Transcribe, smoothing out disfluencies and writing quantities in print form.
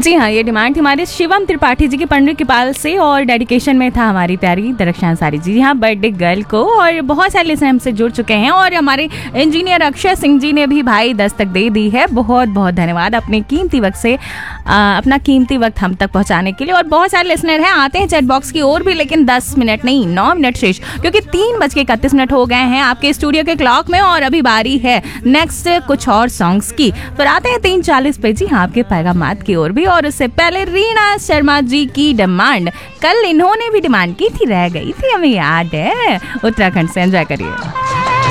जी हाँ, ये डिमांड थी हमारे शिवम त्रिपाठी जी के पंडित कृपाल से और डेडिकेशन में था हमारी प्यारी दरख्शान अंसारी जी हाँ बर्थडे गर्ल को। और बहुत सारे लिसनर हमसे जुड़ चुके हैं और हमारे इंजीनियर अक्षय सिंह जी ने भी भाई दस्तक दे दी है। बहुत बहुत धन्यवाद अपने कीमती वक्त से अपना कीमती वक्त हम तक पहुंचाने के लिए। और बहुत सारे लिसनर हैं आते हैं चैट बॉक्स की ओर भी, लेकिन 10 मिनट नहीं 9 मिनट शेष, क्योंकि 3:31 हो गए हैं आपके स्टूडियो के क्लॉक में और अभी बारी है नेक्स्ट कुछ और सॉन्ग्स की। फिर आते हैं 3:40 पे जी हाँ आपके पैगामात की ओर भी। और उससे पहले रीना शर्मा जी की डिमांड, कल इन्होंने भी डिमांड की थी, रह गई थी हमें याद है, उत्तराखंड से। एंजॉय करिए।